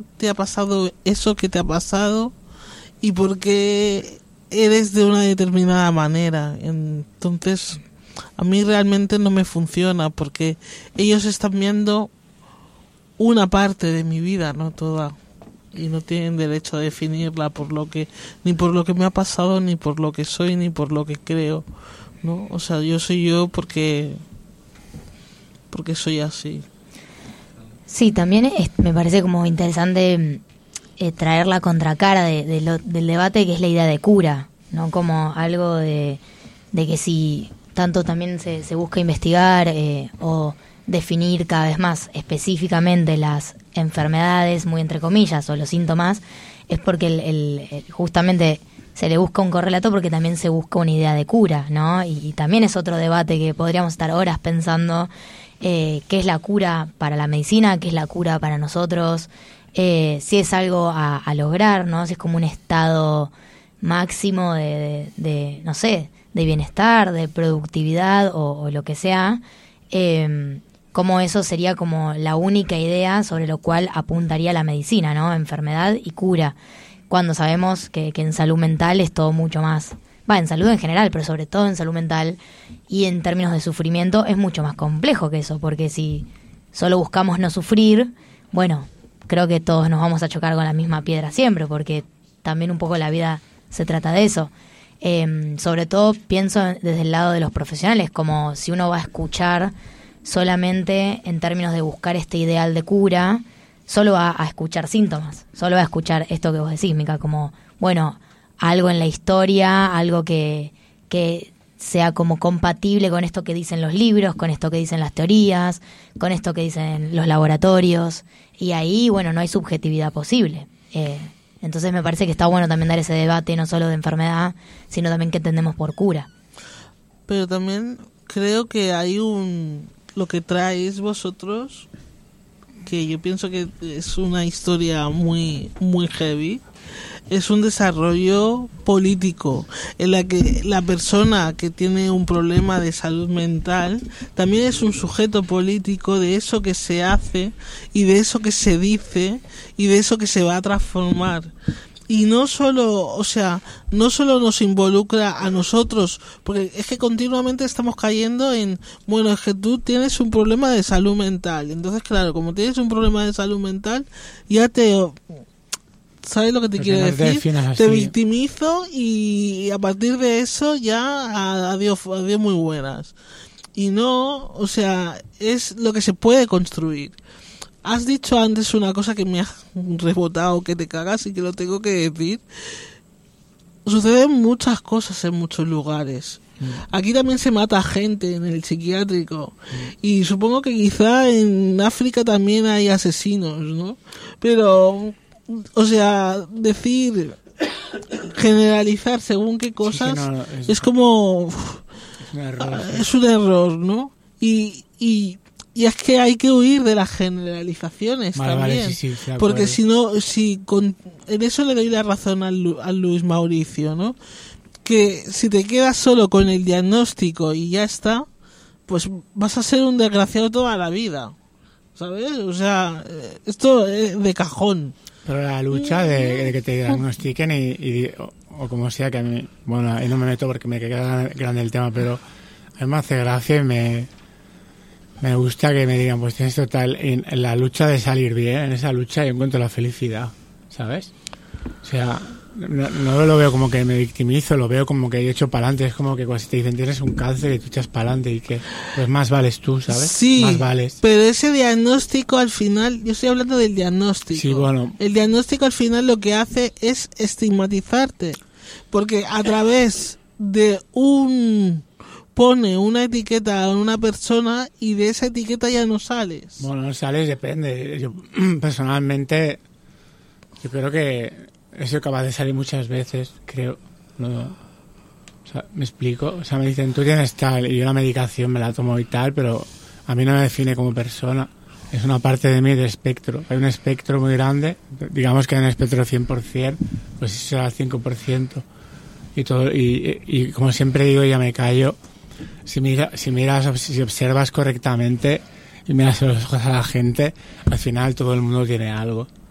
te ha pasado eso que te ha pasado y por qué eres de una determinada manera. Entonces, a mí realmente no me funciona porque ellos están viendo una parte de mi vida, no toda, y no tienen derecho a definirla por lo que, ni por lo que me ha pasado, ni por lo que soy, ni por lo que creo, ¿no? O sea, yo soy yo porque soy así. Sí, también me parece como interesante traer la contracara del debate, que es la idea de cura, ¿no? Como algo de que si tanto también se busca investigar o definir cada vez más específicamente las enfermedades, muy entre comillas, o los síntomas, es porque justamente se le busca un correlato, porque también se busca una idea de cura, ¿no? Y también es otro debate que podríamos estar horas pensando, qué es la cura para la medicina, qué es la cura para nosotros, si es algo a lograr, ¿no? Si es como un estado máximo de no sé, de bienestar, de productividad o lo que sea, como eso sería como la única idea sobre lo cual apuntaría la medicina, ¿no? Enfermedad y cura, cuando sabemos que en salud mental es todo mucho más. En salud en general, pero sobre todo en salud mental y en términos de sufrimiento es mucho más complejo que eso, porque si solo buscamos no sufrir, bueno, creo que todos nos vamos a chocar con la misma piedra siempre, porque también un poco la vida se trata de eso. Sobre todo pienso desde el lado de los profesionales, como si uno va a escuchar solamente en términos de buscar este ideal de cura, solo va a escuchar síntomas, solo va a escuchar esto que vos decís, Mica, como, bueno, algo en la historia, algo que sea como compatible con esto que dicen los libros, con esto que dicen las teorías, con esto que dicen los laboratorios, y ahí, bueno, no hay subjetividad posible. Entonces me parece que está bueno también dar ese debate, no solo de enfermedad, sino también qué entendemos por cura. Pero también creo que hay lo que traéis vosotros, que yo pienso que es una historia muy, muy heavy, es un desarrollo político en la que la persona que tiene un problema de salud mental también es un sujeto político de eso que se hace y de eso que se dice y de eso que se va a transformar. Y no solo nos involucra a nosotros, porque es que continuamente estamos cayendo en, bueno, es que tú tienes un problema de salud mental. Entonces, claro, como tienes un problema de salud mental, ya ¿sabes lo que te quiero decir? Te victimizo y a partir de eso ya adiós muy buenas. Y no, o sea, es lo que se puede construir. Has dicho antes una cosa que me ha rebotado, que te cagas y que lo tengo que decir. Suceden muchas cosas en muchos lugares. Aquí también se mata gente en el psiquiátrico. Y supongo que quizá en África también hay asesinos, ¿no? Pero, o sea, generalizar según qué cosas, sí, que es como... Es un error, ¿no? Y es que hay que huir de las generalizaciones también. Sí, porque en eso le doy la razón al Luis Mauricio, ¿no? Que si te quedas solo con el diagnóstico y ya está, pues vas a ser un desgraciado toda la vida, ¿sabes? O sea, esto es de cajón. Pero la lucha de que te diagnostiquen o como sea, que a mí, bueno, ahí no me meto porque me queda grande el tema, pero a mí me hace gracia y me gusta que me digan, pues tienes total, en la lucha de salir bien, en esa lucha yo encuentro la felicidad, ¿sabes? O sea, no lo veo como que me victimizo, lo veo como que he hecho para adelante. Es como que cuando te dicen tienes un cáncer y tú echas para adelante y que pues más vales tú, ¿sabes? Sí, más vales. Pero ese diagnóstico al final, yo estoy hablando del diagnóstico. Sí, bueno. El diagnóstico al final lo que hace es estigmatizarte, porque a través de pone una etiqueta a una persona y de esa etiqueta ya no sales. Bueno, no sales, depende. Yo personalmente, yo creo que he sido capaz de salir muchas veces, creo. No, o sea, me explico. O sea, me dicen, tú tienes tal, y yo la medicación me la tomo y tal, pero a mí no me define como persona. Es una parte de mí de espectro. Hay un espectro muy grande, digamos que hay un espectro 100%, pues eso será el 5%. Y todo, y como siempre digo, ya me callo. Si observas correctamente y miras a los ojos a la gente, al final todo el mundo tiene algo.